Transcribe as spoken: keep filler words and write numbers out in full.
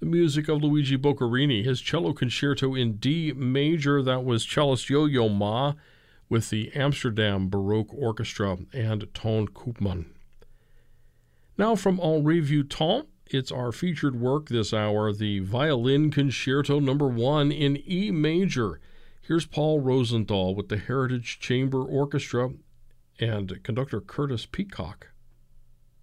The music of Luigi Boccherini, his cello concerto in D major, that was cellist Yo-Yo Ma with the Amsterdam Baroque Orchestra and Toon Koopman. Now from Henri Vieuxtemps, it's our featured work this hour, the Violin Concerto number one in E major. Here's Paul Rosenthal with the Heritage Chamber Orchestra and conductor Curtis Peacock.